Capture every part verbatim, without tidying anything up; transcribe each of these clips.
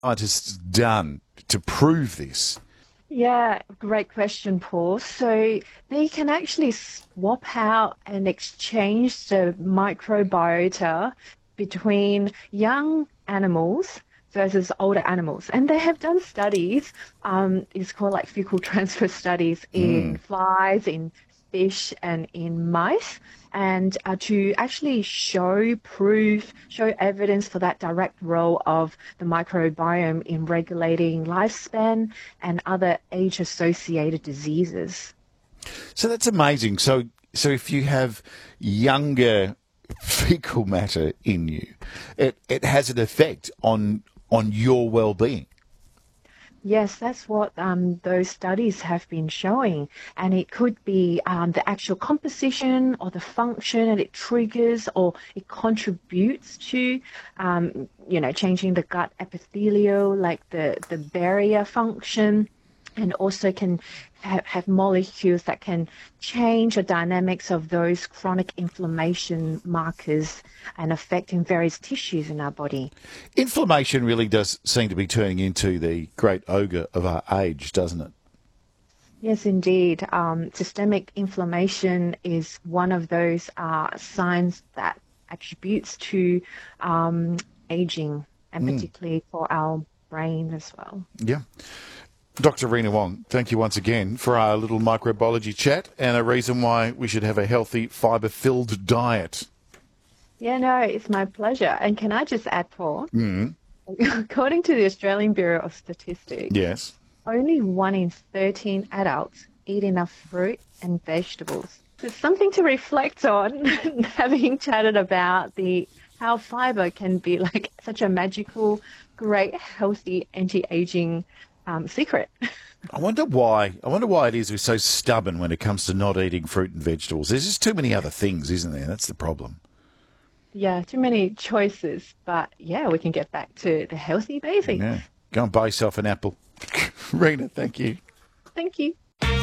scientists done to prove this? Yeah, great question, Paul. So they can actually swap out and exchange the microbiota between young animals versus older animals. And they have done studies, um, it's called like fecal transfer studies in Mm. flies, in fish, and in mice, and uh, to actually show, prove, show evidence for that direct role of the microbiome in regulating lifespan and other age-associated diseases. So that's amazing. So, so if you have younger fecal matter in you, it, it has an effect on on your well-being. Yes, that's what um, those studies have been showing. And it could be um, the actual composition or the function that it triggers or it contributes to, um, you know, changing the gut epithelial, like the, the barrier function, and also can ha- have molecules that can change the dynamics of those chronic inflammation markers and affecting various tissues in our body. Inflammation really does seem to be turning into the great ogre of our age, doesn't it? Yes, indeed. Um, systemic inflammation is one of those uh, signs that attributes to um, aging, and particularly for our brain as well. Yeah. Doctor Rena Wong, thank you once again for our little microbiology chat and a reason why we should have a healthy, fibre-filled diet. Yeah, no, it's my pleasure. And can I just add, Paul? Mm. According to the Australian Bureau of Statistics, Yes. only one in thirteen adults eat enough fruit and vegetables. It's something to reflect on, having chatted about the how fiber can be like such a magical, great, healthy anti-aging um, secret. I wonder why. I wonder why it is we're so stubborn when it comes to not eating fruit and vegetables. There's just too many other things, isn't there? That's the problem. Yeah, too many choices, but yeah, we can get back to the healthy basics. Yeah. Go and buy yourself an apple. Rena, thank you. Thank you.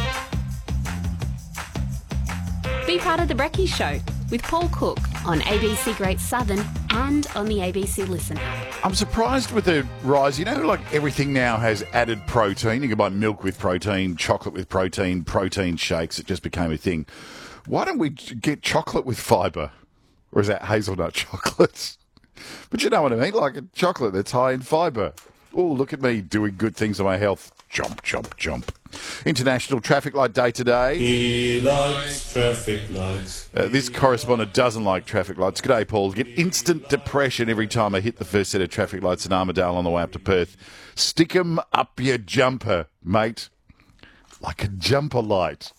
Be part of the Brekkie Show with Paul Cook on A B C Great Southern and on the A B C Listen app. I'm surprised with the rise. You know, like everything now has added protein. You can buy milk with protein, chocolate with protein, protein shakes. It just became a thing. Why don't we get chocolate with fibre? Or is that hazelnut chocolate? But you know what I mean? Like a chocolate that's high in fibre. Oh, look at me doing good things for my health. Jump, jump, jump. International Traffic Light Day today. He likes traffic lights. Uh, this correspondent doesn't like traffic lights. G'day, Paul. Get instant depression every time I hit the first set of traffic lights in Armidale on the way up to Perth. Stick 'em up your jumper, mate. Like a jumper light.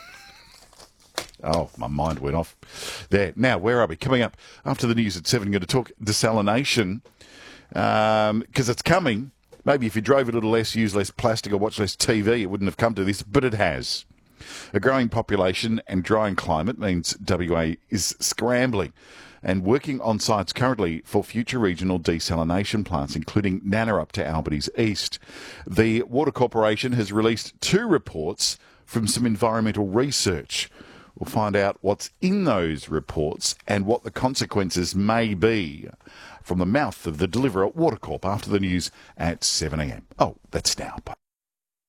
Oh, my mind went off there. Now, where are we? Coming up after the news at seven, I'm going to talk desalination because um, it's coming. Maybe if you drove a little less, used less plastic or watched less T V, it wouldn't have come to this, but it has. A growing population and drying climate means W A is scrambling and working on sites currently for future regional desalination plants, including Nannarup to Albertie's East. The Water Corporation has released two reports from some environmental research. We'll find out what's in those reports and what the consequences may be from the mouth of the deliverer, Water Corp, after the news at seven a.m. Oh, that's now.